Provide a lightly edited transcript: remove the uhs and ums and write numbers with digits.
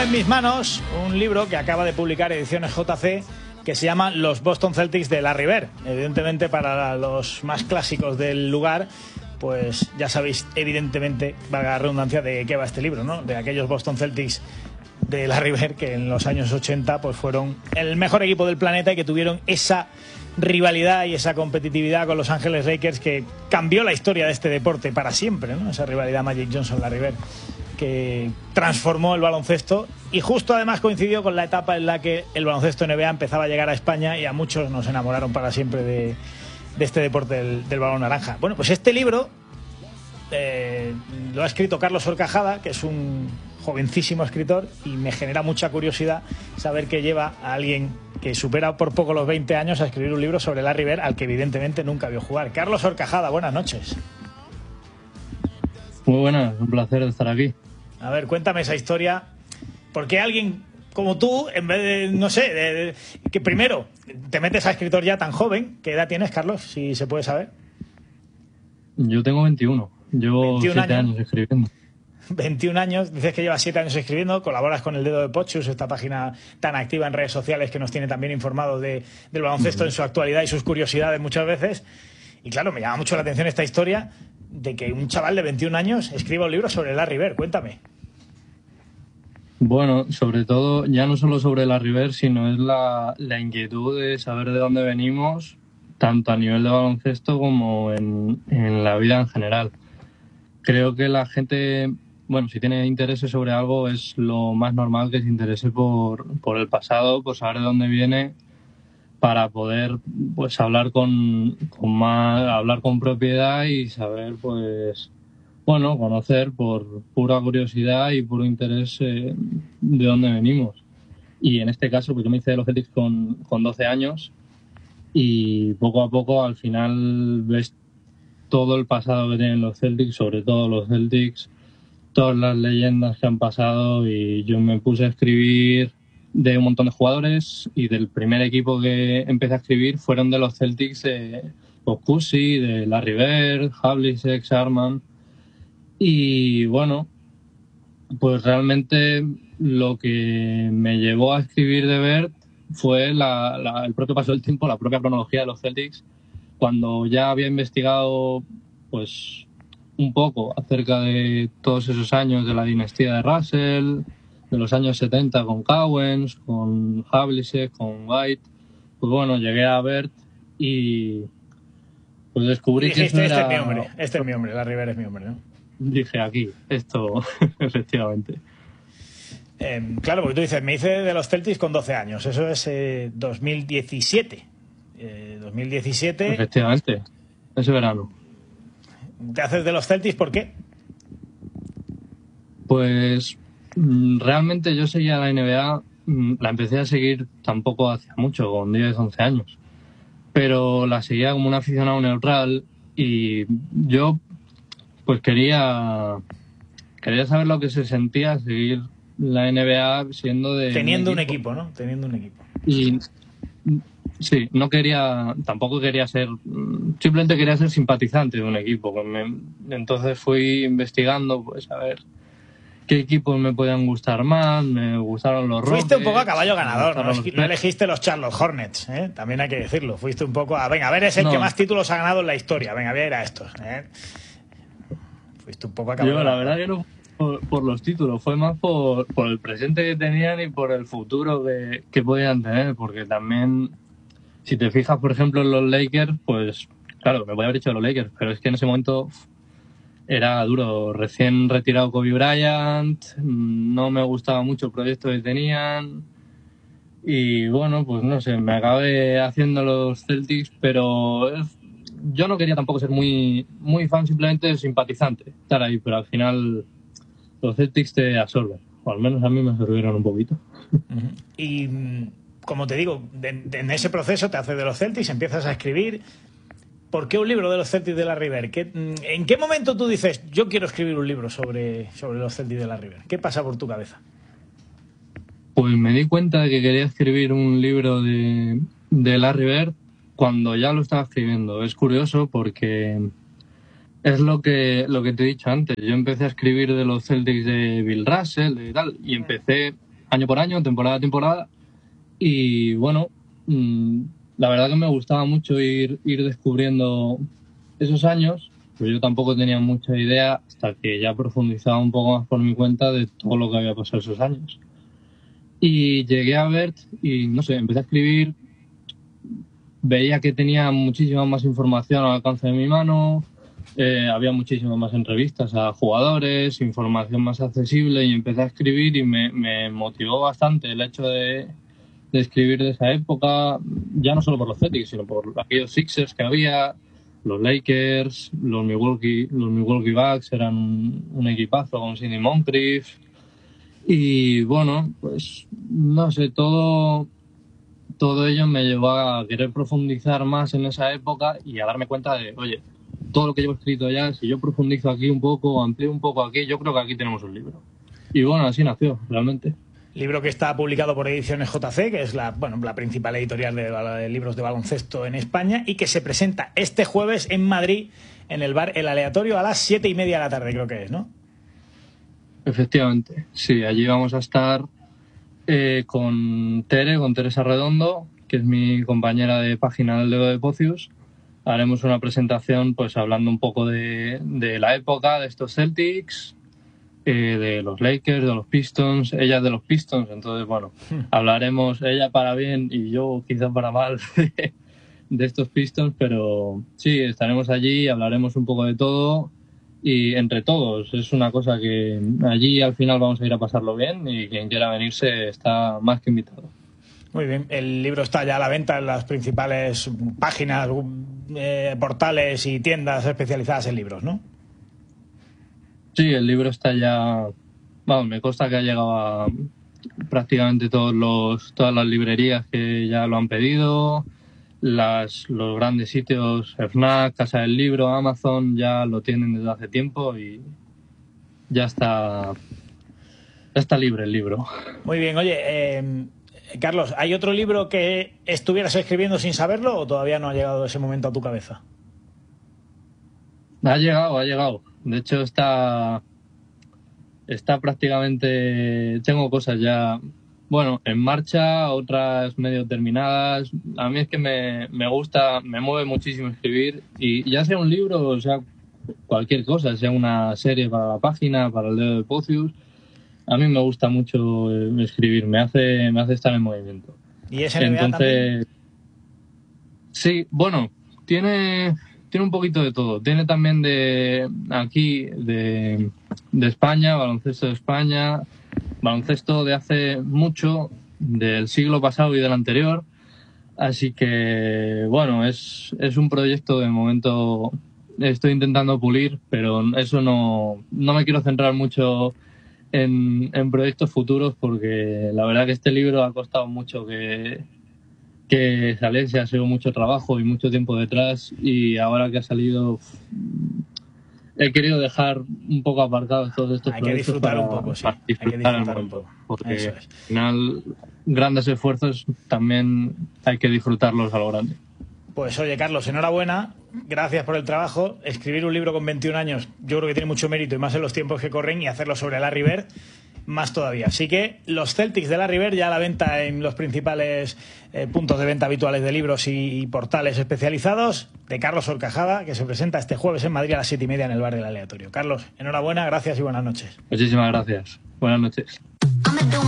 en mis manos un libro que acaba de publicar Ediciones JC que se llama Los Boston Celtics de Larry Bird. Evidentemente, para los más clásicos del lugar, pues ya sabéis, evidentemente, valga la redundancia, de qué va este libro, ¿no? De aquellos Boston Celtics de Larry Bird que en los años 80 pues fueron el mejor equipo del planeta y que tuvieron esa rivalidad y esa competitividad con Los Ángeles Lakers que cambió la historia de este deporte para siempre, ¿no? Esa rivalidad Magic Johnson-Larry Bird que transformó el baloncesto y justo además coincidió con la etapa en la que el baloncesto NBA empezaba a llegar a España y a muchos nos enamoraron para siempre de este deporte del balón naranja. Bueno, pues este libro lo ha escrito Carlos Horcajada, que es un jovencísimo escritor, y me genera mucha curiosidad saber que lleva a alguien que supera por poco los 20 años a escribir un libro sobre Larry Bird, al que evidentemente nunca vio jugar. Carlos Horcajada, buenas noches. Muy buenas, un placer estar aquí. A ver, cuéntame esa historia. ¿Por qué alguien como tú, en vez de, no sé, que primero te metes a escritor ya tan joven? ¿Qué edad tienes, Carlos, si se puede saber? Yo tengo 21. Llevo 7 años escribiendo. 21 años, dices que llevas 7 años escribiendo, colaboras con El Dedo de Pochus, esta página tan activa en redes sociales que nos tiene también informados del baloncesto en su actualidad y sus curiosidades muchas veces. Y claro, me llama mucho la atención esta historia de que un chaval de 21 años escriba un libro sobre Larry Bird. Cuéntame. Bueno, sobre todo, ya no solo sobre Larry Bird, sino es la inquietud de saber de dónde venimos, tanto a nivel de baloncesto como en la vida en general. Creo que la gente, bueno, si tiene intereses sobre algo, es lo más normal que se interese por el pasado, por saber de dónde viene, para poder pues hablar con propiedad y saber, pues, bueno, conocer por pura curiosidad y puro interés de dónde venimos. Y en este caso, pues yo me hice de los Celtics con 12 años y poco a poco al final ves todo el pasado que tienen los Celtics, sobre todo los Celtics, todas las leyendas que han pasado, y yo me puse a escribir de un montón de jugadores, y del primer equipo que empecé a escribir fueron de los Celtics de Bob Cousy, de Larry Bird, Havlicek, Sharman. Y bueno, pues realmente lo que me llevó a escribir de Bird fue el propio paso del tiempo, la propia cronología de los Celtics, cuando ya había investigado pues un poco acerca de todos esos años de la dinastía de Russell, de los años 70 con Cowens, con Havlicek, con White. Pues bueno, llegué a Bird y pues descubrí que eso era... Este es mi hombre, Larry Bird es mi hombre, ¿no? Dije, aquí, esto, efectivamente. Claro, porque tú dices, me hice de los Celtics con 12 años, eso es 2017. 2017. Efectivamente, ese verano. ¿Te haces de los Celtics por qué? Pues realmente yo seguía la NBA, la empecé a seguir tampoco hace mucho, con 10, 11 años. Pero la seguía como un aficionado neutral y yo pues quería saber lo que se sentía seguir la NBA siendo de... Teniendo un equipo, ¿no? Teniendo un equipo. Y sí, tampoco quería ser, simplemente quería ser simpatizante de un equipo. Entonces fui investigando, pues a ver qué equipos me podían gustar más. Me gustaron los Rockets. Fuiste un poco a caballo ganador, no elegiste los Charlotte Hornets, ¿eh? También hay que decirlo. Fuiste un poco a, venga, a ver, es el que más títulos ha ganado en la historia. Venga, voy a ir a estos, ¿eh? Fuiste un poco a caballo ganador. La verdad que no por los títulos, fue más por el presente que tenían y por el futuro que podían tener, porque también, si te fijas, por ejemplo, en los Lakers, pues claro, me voy a haber dicho de los Lakers, pero es que en ese momento era duro. Recién retirado Kobe Bryant, no me gustaba mucho el proyecto que tenían y bueno, pues no sé, me acabé haciendo los Celtics, pero yo no quería tampoco ser muy fan, simplemente simpatizante, estar ahí, pero al final los Celtics te absorben, o al menos a mí me absorbieron un poquito. Y como te digo, en ese proceso te haces de los Celtics, empiezas a escribir. ¿Por qué un libro de los Celtics de Larry Bird? ¿En qué momento tú dices, yo quiero escribir un libro sobre los Celtics de Larry Bird? ¿Qué pasa por tu cabeza? Pues me di cuenta de que quería escribir un libro de Larry Bird cuando ya lo estaba escribiendo. Es curioso porque es lo que te he dicho antes. Yo empecé a escribir de los Celtics de Bill Russell y tal, y empecé año por año, temporada a temporada. Y bueno, la verdad que me gustaba mucho ir descubriendo esos años, pero yo tampoco tenía mucha idea hasta que ya profundizaba un poco más por mi cuenta de todo lo que había pasado esos años. Y llegué a Bert y, no sé, empecé a escribir, veía que tenía muchísima más información al alcance de mi mano, había muchísimas más entrevistas a jugadores, información más accesible, y empecé a escribir y me motivó bastante el hecho de escribir de esa época, ya no solo por los Celtics, sino por aquellos Sixers que había, los Lakers, los Milwaukee Bucks, eran un equipazo con Sidney Moncrief. Y bueno, pues no sé, todo ello me llevó a querer profundizar más en esa época y a darme cuenta de, oye, todo lo que llevo escrito ya, si yo profundizo aquí un poco, amplío un poco aquí, yo creo que aquí tenemos un libro. Y bueno, así nació, realmente. Libro que está publicado por Ediciones JC, que es la principal editorial de libros de baloncesto en España, y que se presenta este jueves en Madrid, en el bar El Aleatorio, a las 7:30 de la tarde, creo que es, ¿no? Efectivamente, sí, allí vamos a estar con Teresa Redondo, que es mi compañera de página del Dedo de Pocius. Haremos una presentación pues hablando un poco de la época de estos Celtics, de los Lakers, de los Pistons. Ella es de los Pistons, entonces bueno, hablaremos, ella para bien y yo quizá para mal, de estos Pistons, pero sí, estaremos allí, hablaremos un poco de todo y entre todos. Es una cosa que allí al final vamos a ir a pasarlo bien y quien quiera venirse está más que invitado. Muy bien, el libro está ya a la venta en las principales páginas, portales y tiendas especializadas en libros, ¿no? Sí, el libro está ya, vamos, me consta que ha llegado a prácticamente todas las librerías que ya lo han pedido, los grandes sitios, FNAC, Casa del Libro, Amazon, ya lo tienen desde hace tiempo y ya está libre el libro. Muy bien, oye, Carlos, ¿hay otro libro que estuvieras escribiendo sin saberlo o todavía no ha llegado ese momento a tu cabeza? Ha llegado. De hecho, está prácticamente... Tengo cosas ya, bueno, en marcha, otras medio terminadas. A mí es que me gusta, me mueve muchísimo escribir. Y ya sea un libro, o sea cualquier cosa, sea una serie para la página, para el Dedo de Pocius, a mí me gusta mucho escribir, me hace estar en movimiento. ¿Y ese NBA también? Sí, bueno, tiene un poquito de todo. Tiene también de aquí, de España, baloncesto de España, baloncesto de hace mucho, del siglo pasado y del anterior. Así que, bueno, es un proyecto de momento estoy intentando pulir, pero eso no me quiero centrar mucho en proyectos futuros porque la verdad que este libro ha costado mucho que saliese, ha sido mucho trabajo y mucho tiempo detrás y ahora que ha salido he querido dejar un poco aparcados todos estos proyectos. Hay que disfrutar un poco, sí. Hay que disfrutar un poco. Porque Eso al es. final grandes esfuerzos también hay que disfrutarlos a lo grande. Pues oye, Carlos, enhorabuena, gracias por el trabajo. Escribir un libro con 21 años yo creo que tiene mucho mérito y más en los tiempos que corren, y hacerlo sobre Larry Bird más todavía. Así que los Celtics de Larry Bird ya a la venta en los principales puntos de venta habituales de libros y portales especializados, de Carlos Horcajada, que se presenta este jueves en Madrid a las 7:30 en el bar del Aleatorio. Carlos, enhorabuena, gracias y buenas noches. Muchísimas gracias. Buenas noches.